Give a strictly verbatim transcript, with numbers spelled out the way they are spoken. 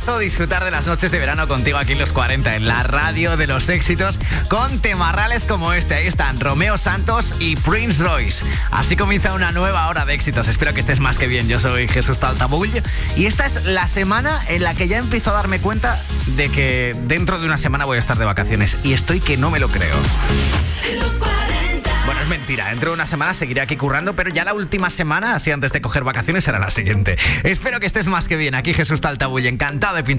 Disfrutar de las noches de verano contigo aquí en Los cuarenta, en la radio de los éxitos, con temarrales como este. Ahí están Romeo Santos y Prince Royce. Así comienza una nueva hora de éxitos. Espero que estés más que bien. Yo soy Jesús Taltabull y esta es la semana en la que ya empiezo a darme cuenta de que dentro de una semana voy a estar de vacaciones y estoy que no me lo creo. Bueno, es mentira, dentro de una semana seguiré aquí currando, pero ya la última semana, así antes de coger vacaciones, será la siguiente. Espero que estés más que bien. Aquí Jesús Taltabull, encantado de pinchar.